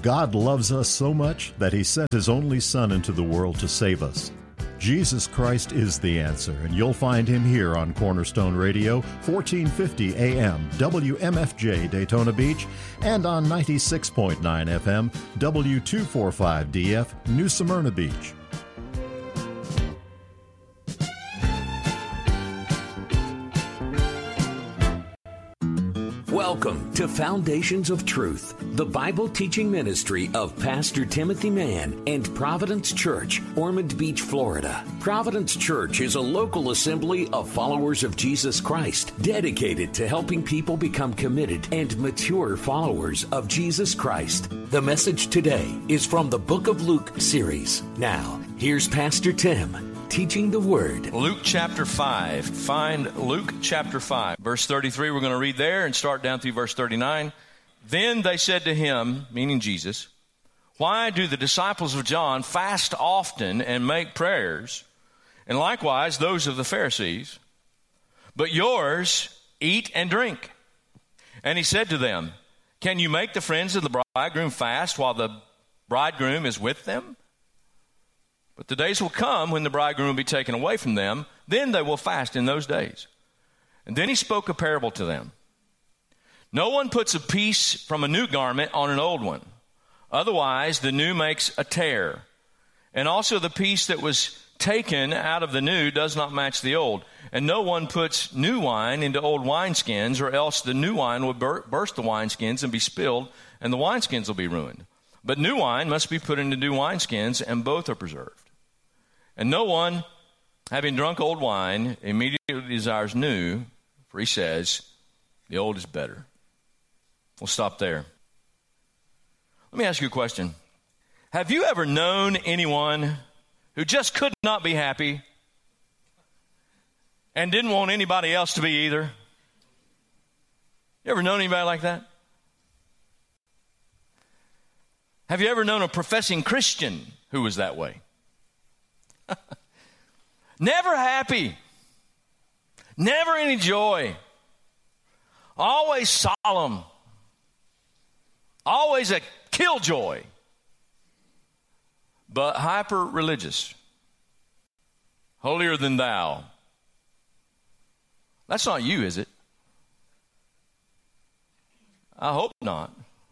God loves us so much that He sent His only Son into the world to save us. Jesus Christ is the answer, and you'll find Him here on Cornerstone Radio, 1450 AM, WMFJ Daytona Beach, and on 96.9 FM, W245DF, New Smyrna Beach. Welcome to Foundations of Truth, the Bible teaching ministry of Pastor Timothy Mann and Providence Church, Ormond Beach, Florida. Providence Church is a local assembly of followers of Jesus Christ, dedicated to helping people become committed and mature followers of Jesus Christ. The message today is from the Book of Luke series. Now, here's Pastor Tim, teaching the Word. Luke chapter 5. Find Luke chapter 5. Verse 33, we're going to read there and start down through verse 39. Then they said to him, meaning Jesus, "Why do the disciples of John fast often and make prayers, and likewise those of the Pharisees, but yours eat and drink?" And he said to them, "Can you make the friends of the bridegroom fast while the bridegroom is with them? But the days will come when the bridegroom will be taken away from them. Then they will fast in those days." And then he spoke a parable to them. "No one puts a piece from a new garment on an old one. Otherwise, the new makes a tear. And also the piece that was taken out of the new does not match the old. And no one puts new wine into old wineskins, or else the new wine will burst the wineskins and be spilled, and the wineskins will be ruined. But new wine must be put into new wineskins, and both are preserved. And no one, having drunk old wine, immediately desires new, for he says, the old is better." We'll stop there. Let me ask you a question. Have you ever known anyone who just could not be happy and didn't want anybody else to be either? You ever known anybody like that? Have you ever known a professing Christian who was that way? Never happy. Never any joy. Always solemn. Always a killjoy. But hyper religious. Holier than thou. That's not you, is it? I hope not.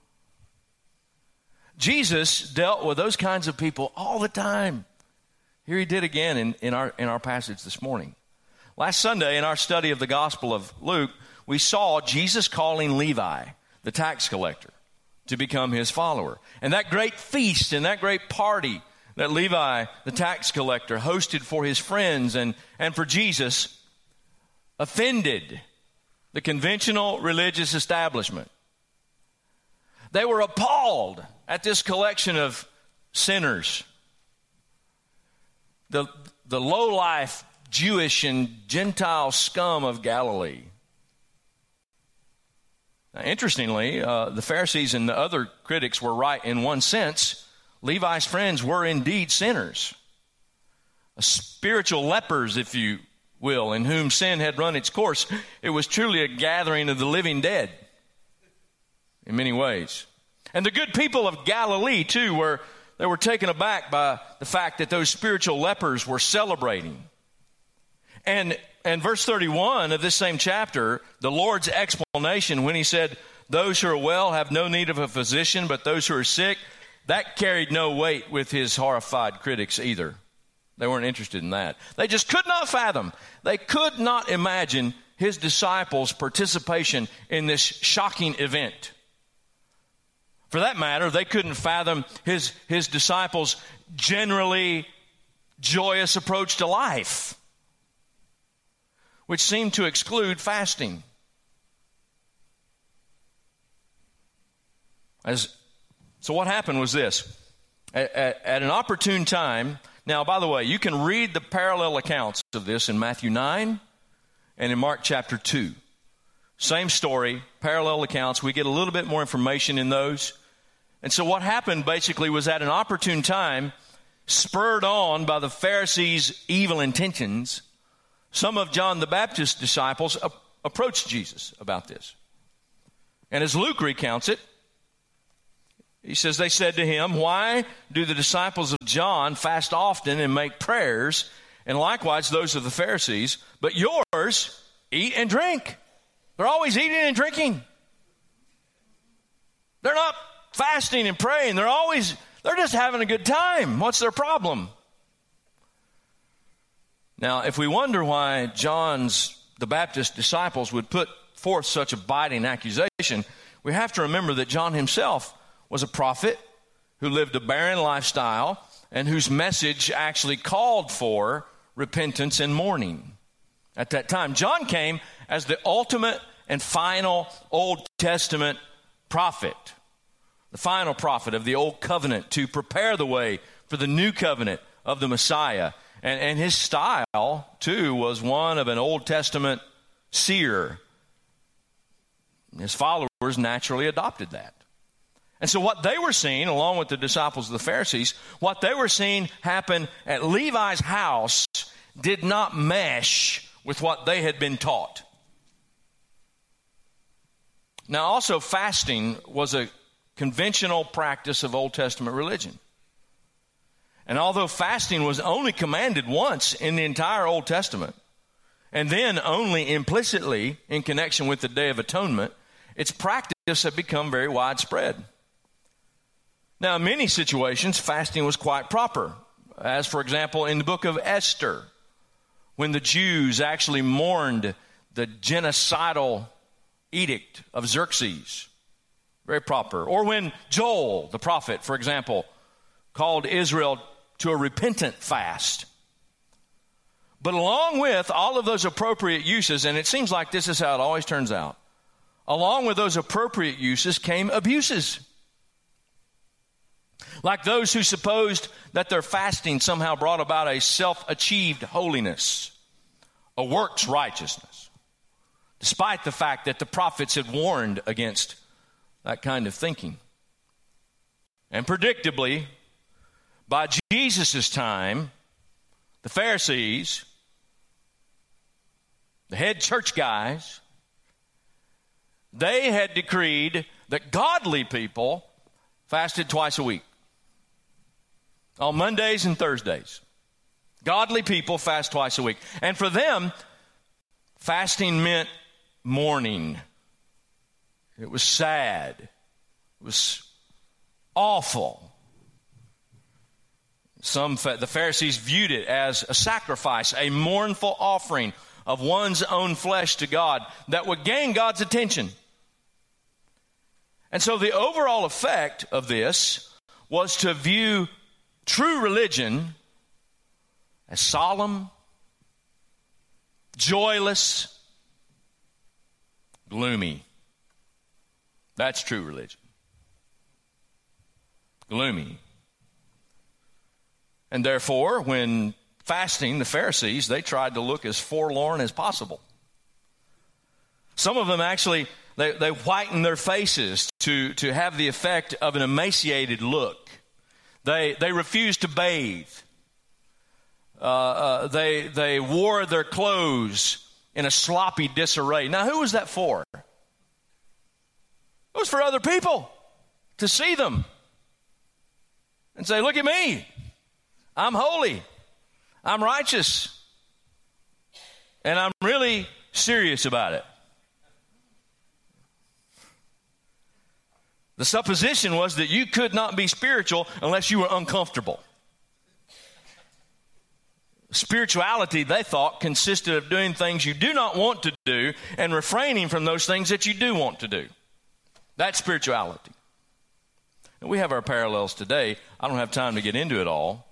Jesus dealt with those kinds of people all the time. Here he did again in our passage this morning. Last Sunday in our study of the Gospel of Luke, we saw Jesus calling Levi, the tax collector, to become his follower. And that great feast and that great party that Levi, the tax collector, hosted for his friends and for Jesus offended the conventional religious establishment. They were appalled at this collection of sinners. The low-life Jewish and Gentile scum of Galilee. Now, interestingly, the Pharisees and the other critics were right in one sense. Levi's friends were indeed sinners, spiritual lepers, if you will, in whom sin had run its course. It was truly a gathering of the living dead in many ways. And the good people of Galilee, too, were taken aback by the fact that those spiritual lepers were celebrating. And verse 31 of this same chapter, the Lord's explanation when he said, "Those who are well have no need of a physician, but those who are sick," that carried no weight with his horrified critics either. They weren't interested in that. They just could not fathom. They could not imagine his disciples' participation in this shocking event. For that matter, they couldn't fathom his disciples' generally joyous approach to life, which seemed to exclude fasting. So what happened was this. At an opportune time, now, by the way, you can read the parallel accounts of this in Matthew 9 and in Mark chapter 2. Same story, parallel accounts. We get a little bit more information in those. And so what happened basically was at an opportune time, spurred on by the Pharisees' evil intentions, some of John the Baptist's disciples approached Jesus about this. And as Luke recounts it, He says, they said to him, why do the disciples of John fast often and make prayers, and likewise those of the Pharisees, but yours eat and drink? They're always eating and drinking. They're not fasting and praying. They're just having a good time. What's their problem? Now, if we wonder why the Baptist disciples would put forth such a biting accusation, we have to remember that John himself was a prophet who lived a barren lifestyle and whose message actually called for repentance and mourning at that time. John came as the ultimate and final Old Testament prophet, the final prophet of the Old Covenant, to prepare the way for the new covenant of the Messiah. And his style, too, was one of an Old Testament seer. His followers naturally adopted that. And so what they were seeing, along with the disciples of the Pharisees, what they were seeing happen at Levi's house did not mesh with what they had been taught. Now, also, fasting was a conventional practice of Old Testament religion. And although fasting was only commanded once in the entire Old Testament, and then only implicitly in connection with the Day of Atonement, its practice had become very widespread. Now, in many situations, fasting was quite proper, as, for example, in the book of Esther, when the Jews actually mourned the genocidal edict of Xerxes. Very proper. Or when Joel, the prophet, for example, called Israel to a repentant fast. But along with all of those appropriate uses, and it seems like this is how it always turns out, along with those appropriate uses came abuses. Like those who supposed that their fasting somehow brought about a self-achieved holiness, a works righteousness, despite the fact that the prophets had warned against that kind of thinking. And predictably, by Jesus' time, the Pharisees, the head church guys, they had decreed that godly people fasted twice a week. On Mondays and Thursdays. Godly people fast twice a week. And for them, fasting meant mourning. It was sad. It was awful. The Pharisees viewed it as a sacrifice, a mournful offering of one's own flesh to God that would gain God's attention. And so the overall effect of this was to view true religion as solemn, joyless, gloomy. That's true religion. Gloomy. And therefore, when fasting, the Pharisees, they tried to look as forlorn as possible. Some of them actually, they whitened their faces to have the effect of an emaciated look. They refused to bathe. They wore their clothes in a sloppy disarray. Now, who was that for? It was for other people to see them and say, look at me. I'm holy. I'm righteous. And I'm really serious about it. The supposition was that you could not be spiritual unless you were uncomfortable. Spirituality, they thought, consisted of doing things you do not want to do and refraining from those things that you do want to do. That's spirituality. And we have our parallels today. I don't have time to get into it all.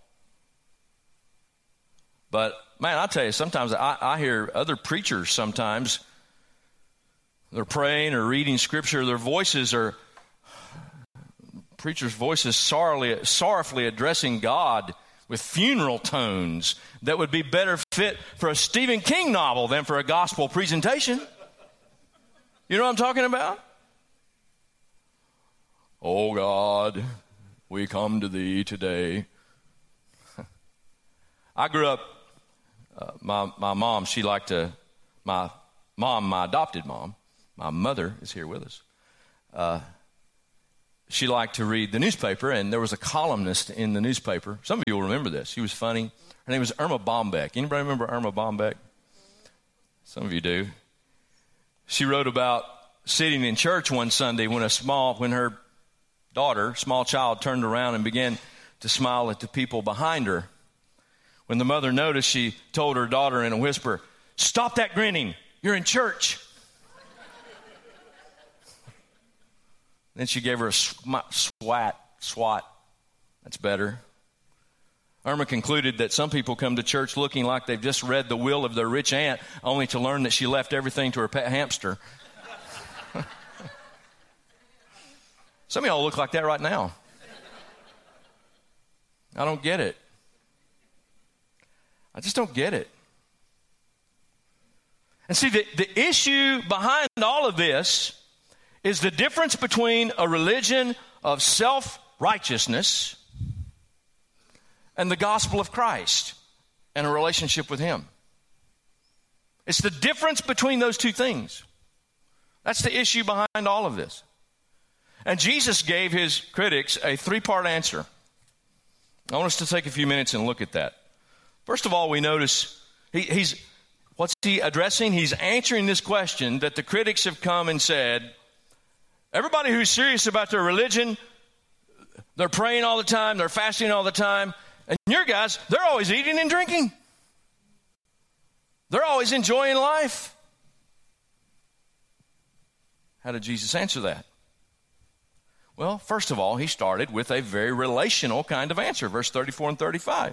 But, man, I'll tell you, sometimes I hear other preachers sometimes, they're praying or reading Scripture, preachers' voices sorrowfully addressing God with funeral tones that would be better fit for a Stephen King novel than for a gospel presentation. You know what I'm talking about? Oh God, we come to thee today. I grew up, my mom, she liked to, my adopted mom, my mother is here with us. she liked to read the newspaper, and there was a columnist in the newspaper. Some of you will remember this. She was funny. Her name was Irma Bombeck. Anybody remember Irma Bombeck? Some of you do. She wrote about sitting in church one Sunday when her daughter, small child, turned around and began to smile at the people behind her. When the mother noticed, she told her daughter in a whisper, "Stop that grinning. You're in church." Then she gave her a swat. That's better. Irma concluded that some people come to church looking like they've just read the will of their rich aunt, only to learn that she left everything to her pet hamster. Some of y'all look like that right now. I don't get it. I just don't get it. And see, the issue behind all of this is the difference between a religion of self-righteousness and the gospel of Christ and a relationship with Him. It's the difference between those two things. That's the issue behind all of this. And Jesus gave His critics a three-part answer. I want us to take a few minutes and look at that. First of all, we notice what's He addressing? He's answering this question that the critics have come and said, everybody who's serious about their religion, they're praying all the time, they're fasting all the time, and your guys, they're always eating and drinking. They're always enjoying life. How did Jesus answer that? Well, first of all, He started with a very relational kind of answer, verse 34 and 35.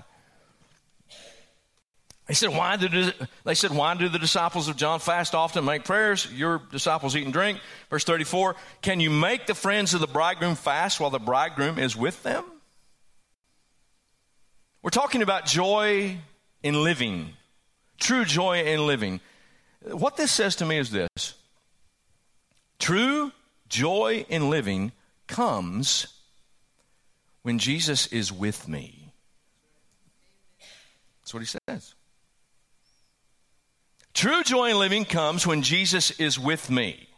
They said, why do the disciples of John fast often and make prayers? Your disciples eat and drink. Verse 34, can you make the friends of the bridegroom fast while the bridegroom is with them? We're talking about joy in living, true joy in living. What this says to me is this: true joy in living comes when Jesus is with me. That's what He says. True joy in living comes when Jesus is with me.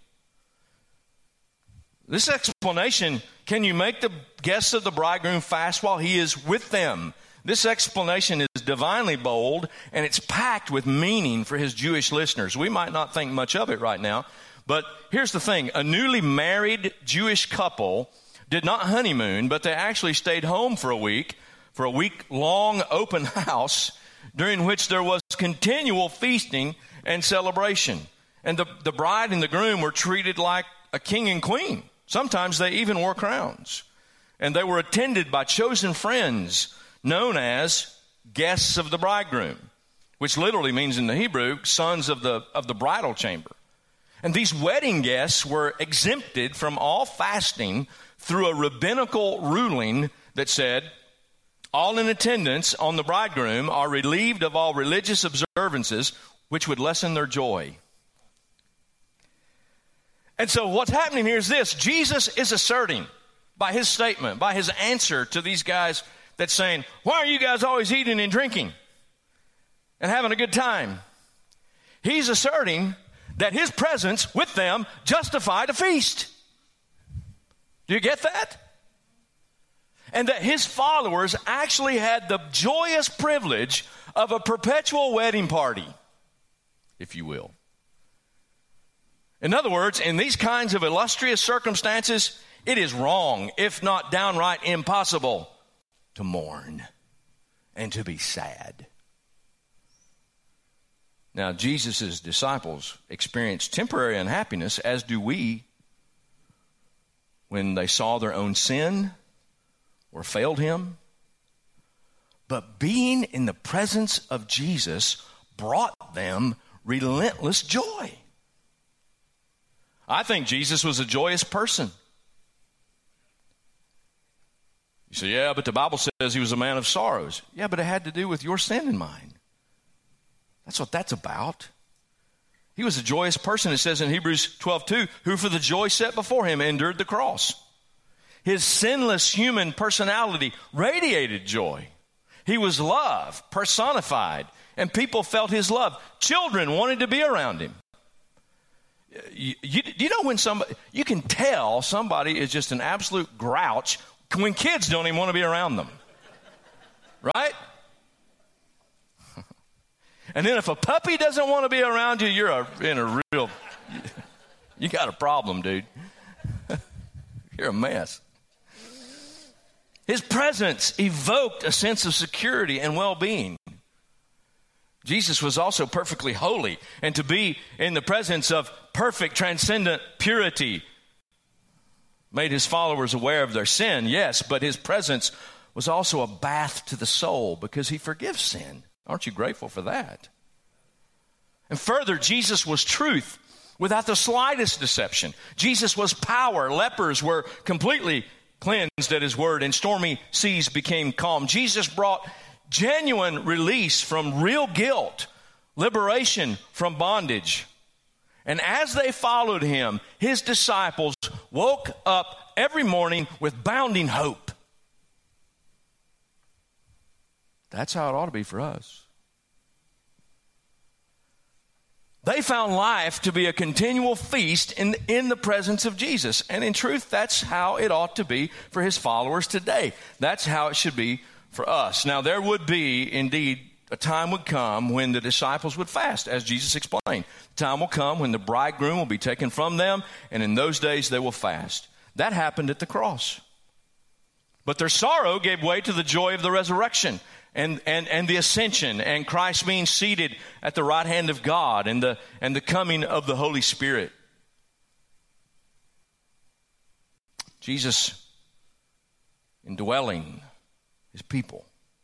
This explanation, can you make the guests of the bridegroom fast while He is with them? This explanation is divinely bold, and it's packed with meaning for His Jewish listeners. We might not think much of it right now, but here's the thing. A newly married Jewish couple did not honeymoon, but they actually stayed home for a week-long open house, during which there was continual feasting and celebration. And the bride and the groom were treated like a king and queen. Sometimes they even wore crowns. And they were attended by chosen friends known as guests of the bridegroom, which literally means in the Hebrew, sons of the bridal chamber. And these wedding guests were exempted from all fasting through a rabbinical ruling that said, all in attendance on the bridegroom are relieved of all religious observances, which would lessen their joy. And so what's happening here is this. Jesus is asserting by His statement, by His answer to these guys that's saying, why are you guys always eating and drinking and having a good time? He's asserting that His presence with them justified a feast. Do you get that? And that His followers actually had the joyous privilege of a perpetual wedding party, if you will. In other words, in these kinds of illustrious circumstances, it is wrong, if not downright impossible, to mourn and to be sad. Now, Jesus' disciples experienced temporary unhappiness, as do we, when they saw their own sin or failed Him. But being in the presence of Jesus brought them relentless joy. I think Jesus was a joyous person. You say, yeah, but the Bible says He was a man of sorrows. Yeah, but it had to do with your sin and mine. That's what that's about. He was a joyous person. It says in Hebrews 12:2, who for the joy set before Him endured the cross. His sinless human personality radiated joy. He was love personified, and people felt His love. Children wanted to be around Him. You know when somebody, you can tell somebody is just an absolute grouch when kids don't even want to be around them. Right? And then if a puppy doesn't want to be around you, you're you got a problem, dude. You're a mess. His presence evoked a sense of security and well-being. Jesus was also perfectly holy, and to be in the presence of perfect, transcendent purity made his followers aware of their sin, yes, but his presence was also a bath to the soul because he forgives sin. Aren't you grateful for that? And further, Jesus was truth without the slightest deception. Jesus was power. Lepers were completely cleansed at his word, and stormy seas became calm. Jesus brought genuine release from real guilt, liberation from bondage. And as they followed him, his disciples woke up every morning with bounding hope. That's how it ought to be for us. They found life to be a continual feast in the presence of Jesus. And in truth, that's how it ought to be for his followers today. That's how it should be for us. Now, there would be, indeed, a time would come when the disciples would fast, as Jesus explained. The time will come when the bridegroom will be taken from them, and in those days they will fast. That happened at the cross. But their sorrow gave way to the joy of the resurrection and the ascension, and Christ being seated at the right hand of God, and the coming of the Holy Spirit. Jesus indwelling his people.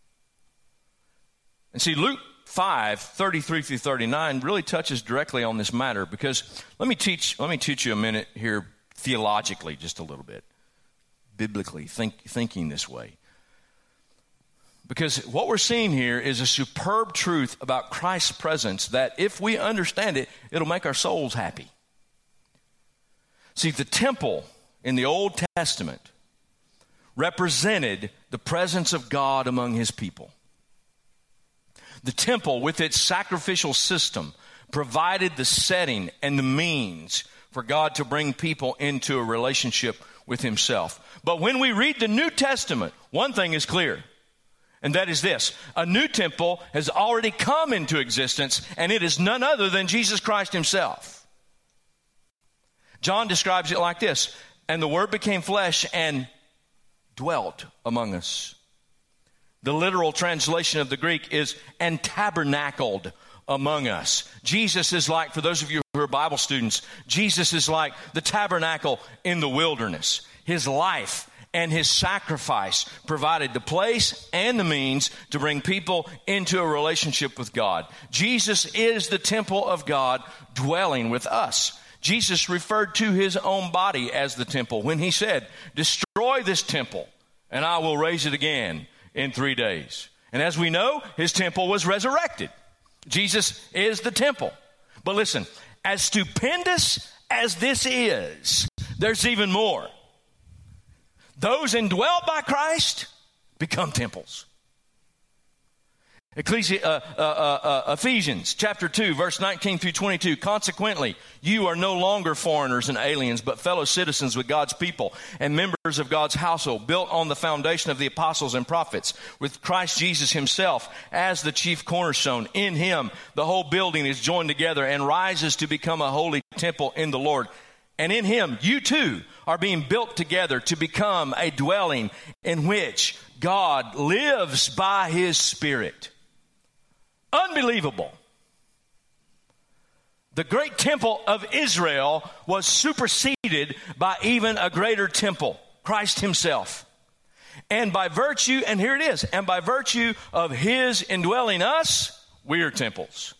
And see, Luke 5:33-39 really touches directly on this matter, because let me teach you a minute here theologically, just a little bit, biblically thinking this way. Because what we're seeing here is a superb truth about Christ's presence that if we understand it, it'll make our souls happy. See, the temple in the Old Testament represented the presence of God among his people. The temple, with its sacrificial system, provided the setting and the means for God to bring people into a relationship with himself. But when we read the New Testament, one thing is clear, and that is this: a new temple has already come into existence, and it is none other than Jesus Christ himself. John describes it like this: and the Word became flesh and dwelt among us. The literal translation of the Greek is "and tabernacled among us." Jesus is like, for those of you who are Bible students, Jesus is like the tabernacle in the wilderness. His life and his sacrifice provided the place and the means to bring people into a relationship with God. Jesus is the temple of God dwelling with us. Jesus referred to his own body as the temple when he said, "Destroy this temple, and I will raise it again in 3 days." And as we know, his temple was resurrected. Jesus is the temple. But listen, as stupendous as this is, there's even more. Those indwelt by Christ become temples. Ephesians chapter 2, verse 19-22. Consequently, you are no longer foreigners and aliens, but fellow citizens with God's people and members of God's household, built on the foundation of the apostles and prophets, with Christ Jesus himself as the chief cornerstone. In him, the whole building is joined together and rises to become a holy temple in the Lord. And in him, you too are being built together to become a dwelling in which God lives by his Spirit. Unbelievable. The great temple of Israel was superseded by even a greater temple, Christ himself. And by virtue, and here it is, and by virtue of his indwelling us, we are temples.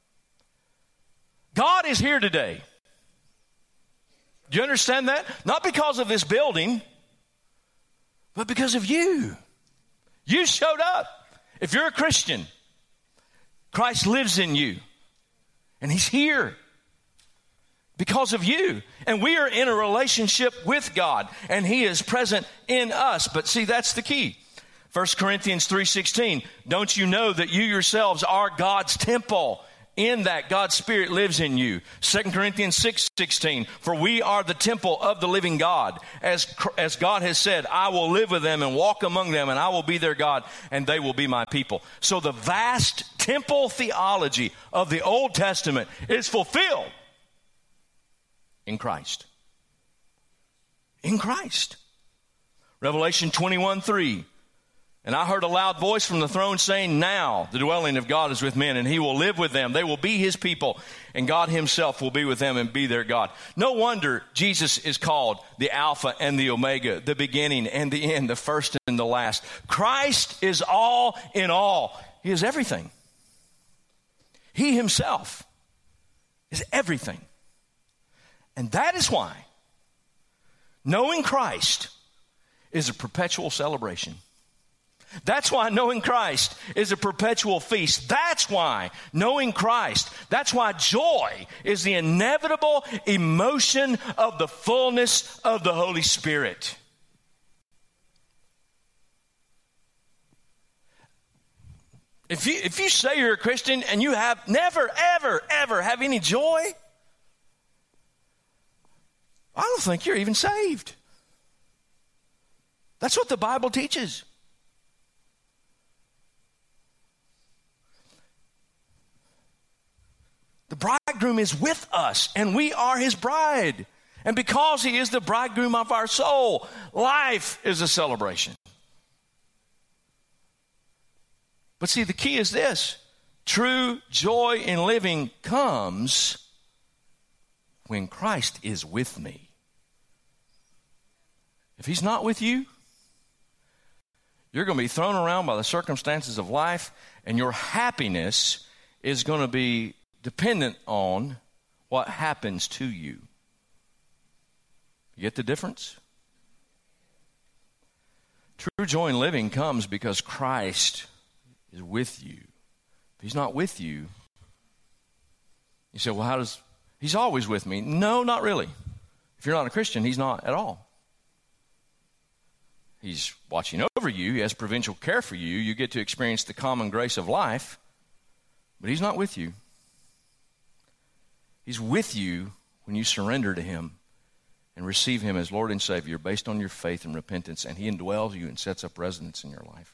God is here today. Do you understand that? Not because of this building, but because of you. You showed up. If you're a Christian, Christ lives in you, and he's here because of you. And we are in a relationship with God, and he is present in us. But see, that's the key. 1 Corinthians 3:16, don't you know that you yourselves are God's temple in that God's Spirit lives in you. 2 Corinthians 6:16, for we are the temple of the living God. As God has said, I will live with them and walk among them, and I will be their God, and they will be my people. So the vast temple theology of the Old Testament is fulfilled in Christ. In Christ. Revelation 21:3. And I heard a loud voice from the throne saying, now the dwelling of God is with men, and he will live with them. They will be his people, and God himself will be with them and be their God. No wonder Jesus is called the Alpha and the Omega, the beginning and the end, the first and the last. Christ is all in all. He is everything. He himself is everything. And that is why knowing Christ is a perpetual celebration. That's why knowing Christ is a perpetual feast. That's why knowing Christ, that's why joy is the inevitable emotion of the fullness of the Holy Spirit. If you say you're a Christian and you have never, ever, ever have any joy, I don't think you're even saved. That's what the Bible teaches. The bridegroom is with us, and we are his bride. And because he is the bridegroom of our soul, life is a celebration. But see, the key is this. True joy in living comes when Christ is with me. If he's not with you, you're going to be thrown around by the circumstances of life, and your happiness is going to be dependent on what happens to you. You get the difference? True joy in living comes because Christ is with you. If he's not with you, you say, well, he's always with me. No, not really. If you're not a Christian, he's not at all. He's watching over you. He has providential care for you. You get to experience the common grace of life, but he's not with you. He's with you when you surrender to him and receive him as Lord and Savior based on your faith and repentance, and he indwells you and sets up residence in your life.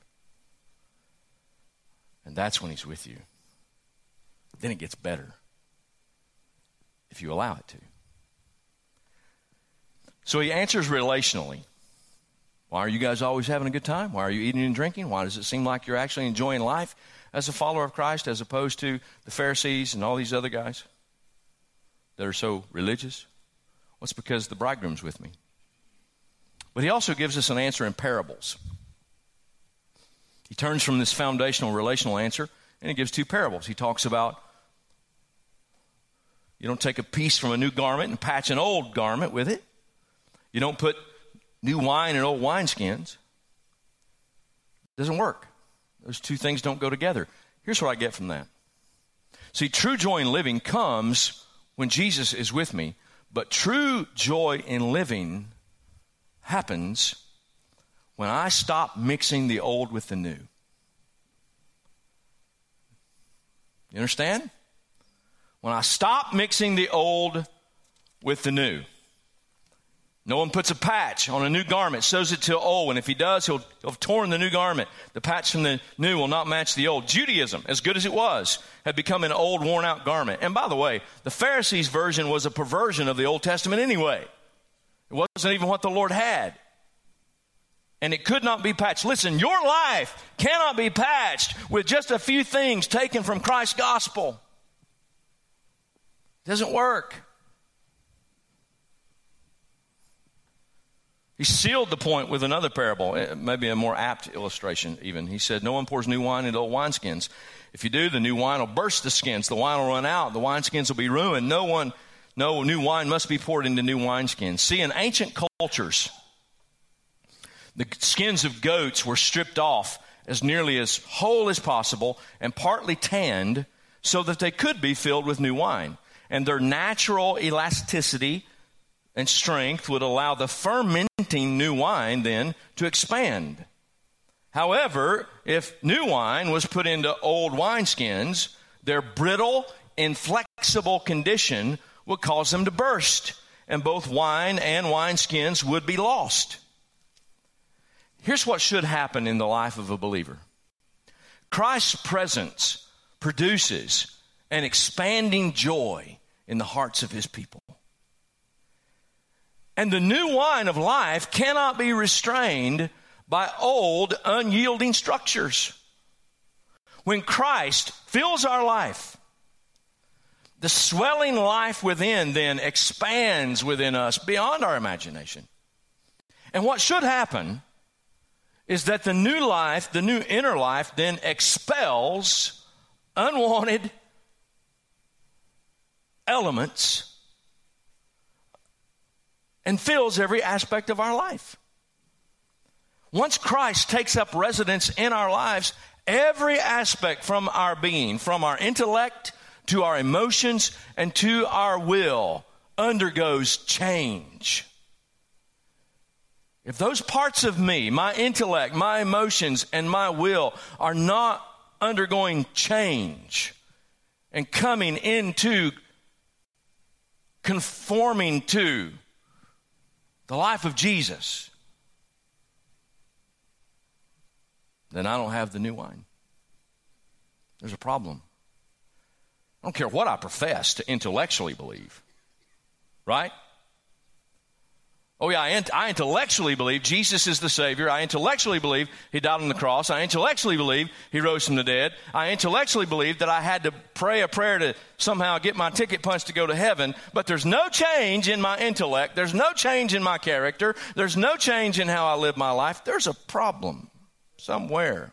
And that's when he's with you. Then it gets better if you allow it to. So he answers relationally. Why are you guys always having a good time? Why are you eating and drinking? Why does it seem like you're actually enjoying life as a follower of Christ as opposed to the Pharisees and all these other guys that are so religious? Well, it's because the bridegroom's with me. But he also gives us an answer in parables. He turns from this foundational relational answer and he gives two parables. He talks about you don't take a piece from a new garment and patch an old garment with it. You don't put new wine in old wineskins. It doesn't work. Those two things don't go together. Here's what I get from that. See, true joy in living comes when Jesus is with me, but true joy in living happens when I stop mixing the old with the new. You understand? When I stop mixing the old with the new. No one puts a patch on a new garment, sews it to old, and if he does, he'll have torn the new garment. The patch from the new will not match the old. Judaism, as good as it was, had become an old, worn-out garment. And by the way, the Pharisees' version was a perversion of the Old Testament anyway. It wasn't even what the Lord had. And it could not be patched. Listen, your life cannot be patched with just a few things taken from Christ's gospel. It doesn't work. He sealed the point with another parable, maybe a more apt illustration even. He said, no one pours new wine into old wineskins. If you do, the new wine will burst the skins. The wine will run out. The wineskins will be ruined. No new wine must be poured into new wineskins. See, in ancient cultures, the skins of goats were stripped off as nearly as whole as possible and partly tanned so that they could be filled with new wine. And their natural elasticity and strength would allow the fermenting new wine then to expand. However, if new wine was put into old wineskins, their brittle, inflexible condition would cause them to burst, and both wine and wineskins would be lost. Here's what should happen in the life of a believer. Christ's presence produces an expanding joy in the hearts of his people. And the new wine of life cannot be restrained by old, unyielding structures. When Christ fills our life, the swelling life within then expands within us beyond our imagination. And what should happen is that the new life, the new inner life, then expels unwanted elements and fills every aspect of our life. Once Christ takes up residence in our lives, every aspect from our being, from our intellect to our emotions and to our will, undergoes change. If those parts of me, my intellect, my emotions, and my will are not undergoing change and coming into conforming to the life of Jesus, then I don't have the new wine. There's a problem. I don't care what I profess to intellectually believe, right? Oh yeah, I intellectually believe Jesus is the Savior. I intellectually believe He died on the cross. I intellectually believe He rose from the dead. I intellectually believe that I had to pray a prayer to somehow get my ticket punched to go to heaven. But there's no change in my intellect. There's no change in my character. There's no change in how I live my life. There's a problem somewhere.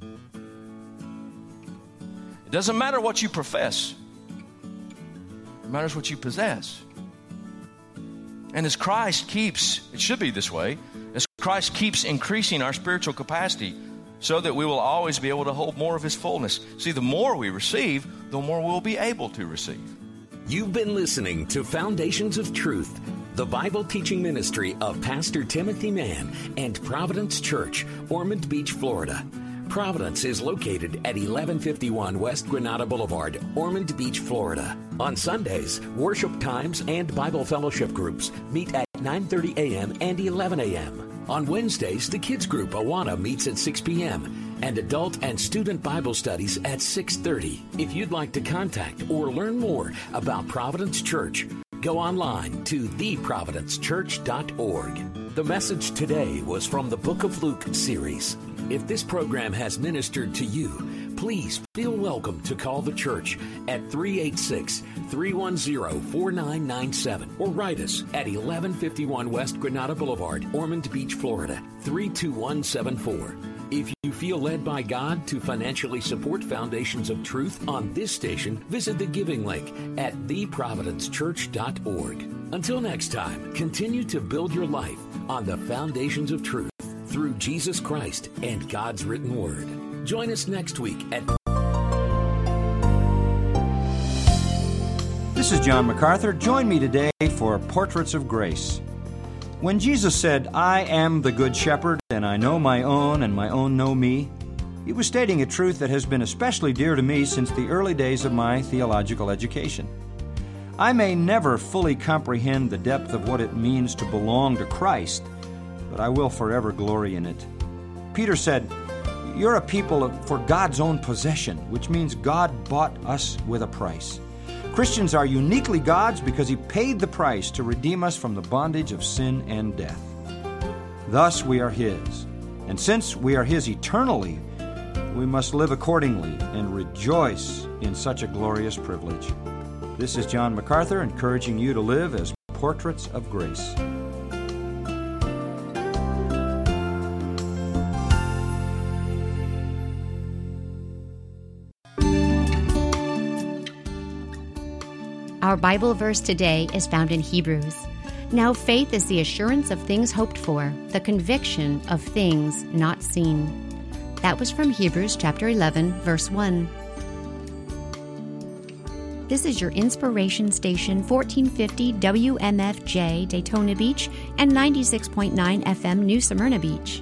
It doesn't matter what you profess. It matters what you possess. And as Christ keeps, it should be this way, as Christ keeps increasing our spiritual capacity so that we will always be able to hold more of His fullness. See, the more we receive, the more we'll be able to receive. You've been listening to Foundations of Truth, the Bible teaching ministry of Pastor Timothy Mann and Providence Church, Ormond Beach, Florida. Providence is located at 1151 West Granada Boulevard, Ormond Beach, Florida. On Sundays, worship times and Bible fellowship groups meet at 9:30 a.m. and 11 a.m. On Wednesdays, the kids group Awana meets at 6 p.m. and adult and student Bible studies at 6:30. If you'd like to contact or learn more about Providence Church, go online to theprovidencechurch.org. The message today was from the Book of Luke series. If this program has ministered to you, please feel welcome to call the church at 386-310-4997 or write us at 1151 West Granada Boulevard, Ormond Beach, Florida, 32174. If you feel led by God to financially support Foundations of Truth on this station, visit the giving link at theprovidencechurch.org. Until next time, continue to build your life on the Foundations of Truth through Jesus Christ and God's written word. Join us next week at... This is John MacArthur. Join me today for Portraits of Grace. When Jesus said, "I am the good shepherd, and I know my own, and my own know me," he was stating a truth that has been especially dear to me since the early days of my theological education. I may never fully comprehend the depth of what it means to belong to Christ, but I will forever glory in it. Peter said, "You're a people for God's own possession," which means God bought us with a price. Christians are uniquely God's because He paid the price to redeem us from the bondage of sin and death. Thus we are His. And since we are His eternally, we must live accordingly and rejoice in such a glorious privilege. This is John MacArthur encouraging you to live as portraits of grace. Our Bible verse today is found in Hebrews. Now faith is the assurance of things hoped for, the conviction of things not seen. That was from Hebrews chapter 11, verse 1. This is your inspiration station, 1450 WMFJ Daytona Beach and 96.9 FM New Smyrna Beach.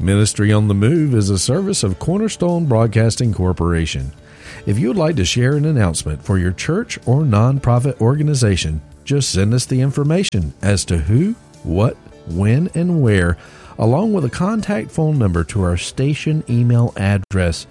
Ministry on the Move is a service of Cornerstone Broadcasting Corporation. If you would like to share an announcement for your church or nonprofit organization, just send us the information as to who, what, when, and where, along with a contact phone number to our station email address,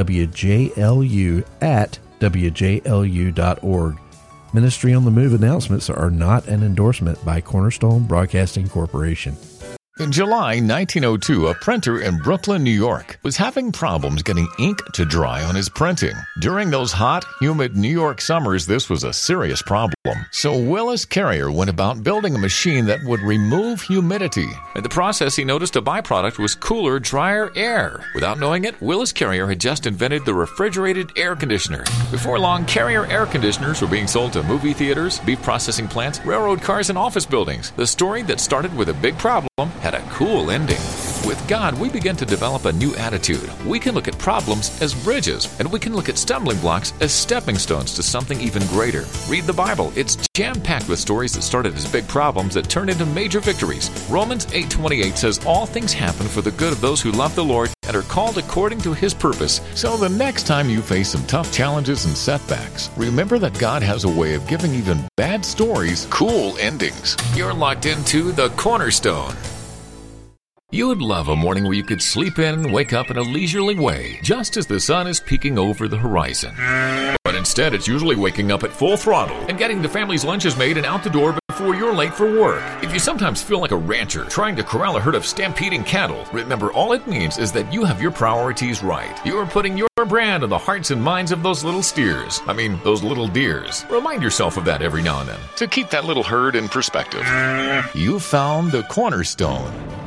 wjlu@wjlu.org. Ministry on the Move announcements are not an endorsement by Cornerstone Broadcasting Corporation. In July 1902, a printer in Brooklyn, New York, was having problems getting ink to dry on his printing. During those hot, humid New York summers, this was a serious problem. So Willis Carrier went about building a machine that would remove humidity. In the process, he noticed a byproduct was cooler, drier air. Without knowing it, Willis Carrier had just invented the refrigerated air conditioner. Before long, Carrier air conditioners were being sold to movie theaters, beef processing plants, railroad cars, and office buildings. The story that started with a big problem had a cool ending. With God, we begin to develop a new attitude. We can look at problems as bridges, and we can look at stumbling blocks as stepping stones to something even greater. Read the Bible. It's jam-packed with stories that started as big problems that turned into major victories. Romans 8:28 says, "All things happen for the good of those who love the Lord and are called according to His purpose." So the next time you face some tough challenges and setbacks, remember that God has a way of giving even bad stories cool endings. You're locked into the Cornerstone. You would love a morning where you could sleep in and wake up in a leisurely way, just as the sun is peeking over the horizon. But instead, it's usually waking up at full throttle and getting the family's lunches made and out the door before you're late for work. If you sometimes feel like a rancher trying to corral a herd of stampeding cattle, remember all it means is that you have your priorities right. You are putting your brand on the hearts and minds of those little steers. Those little deers. Remind yourself of that every now and then to keep that little herd in perspective. You found the Cornerstone.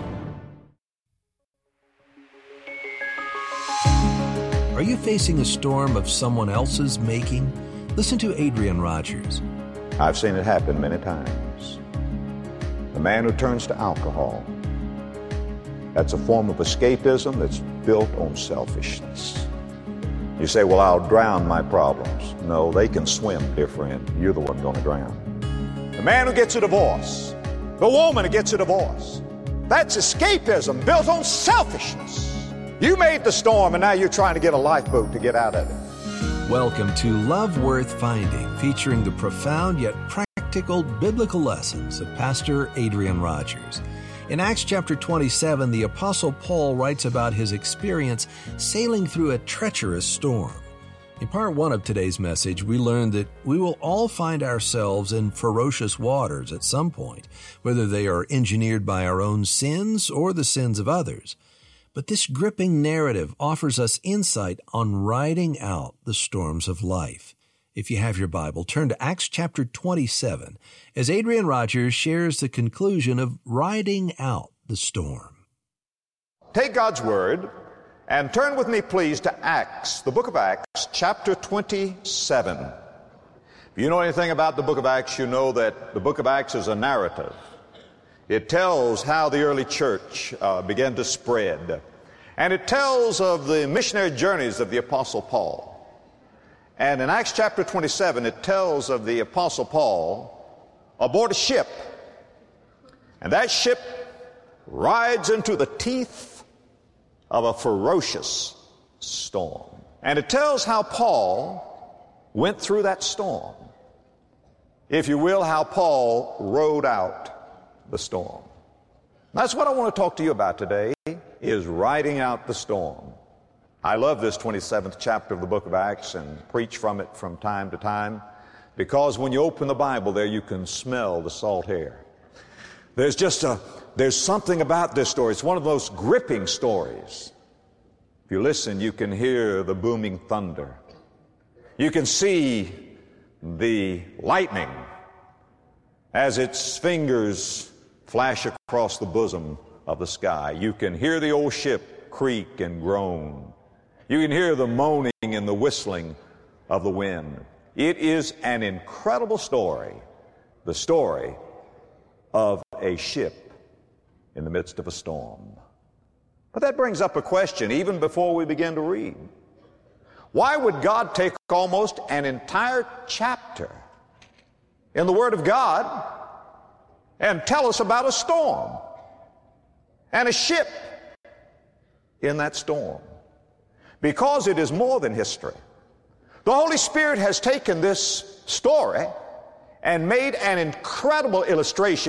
Are you facing a storm of someone else's making? Listen to Adrian Rogers. I've seen it happen many times. The man who turns to alcohol, that's a form of escapism that's built on selfishness. You say, well, I'll drown my problems. No, they can swim, dear friend. You're the one going to drown. The man who gets a divorce, the woman who gets a divorce, that's escapism built on selfishness. You made the storm, and now you're trying to get a lifeboat to get out of it. Welcome to Love Worth Finding, featuring the profound yet practical biblical lessons of Pastor Adrian Rogers. In Acts chapter 27, the Apostle Paul writes about his experience sailing through a treacherous storm. In part 1 of today's message, we learned that we will all find ourselves in ferocious waters at some point, whether they are engineered by our own sins or the sins of others. But this gripping narrative offers us insight on riding out the storms of life. If you have your Bible, turn to Acts chapter 27 as Adrian Rogers shares the conclusion of riding out the storm. Take God's Word and turn with me, please, to Acts, the book of Acts, chapter 27. If you know anything about the book of Acts, you know that the book of Acts is a narrative. It tells how the early church began to spread. And it tells of the missionary journeys of the Apostle Paul. And in Acts chapter 27, it tells of the Apostle Paul aboard a ship. And that ship rides into the teeth of a ferocious storm. And it tells how Paul went through that storm. If you will, how Paul rode out the storm. That's what I want to talk to you about today, is riding out the storm. I love this 27th chapter of the book of Acts and preach from it from time to time, because when you open the Bible there, you can smell the salt air. There's something about this story. It's one of the most gripping stories. If you listen, you can hear the booming thunder. You can see the lightning as its fingers flash across the bosom of the sky. You can hear the old ship creak and groan. You can hear the moaning and the whistling of the wind. It is an incredible story, the story of a ship in the midst of a storm. But that brings up a question even before we begin to read. Why would God take almost an entire chapter in the Word of God and tell us about a storm and a ship in that storm. Because it is more than history. The Holy Spirit has taken this story and made an incredible illustration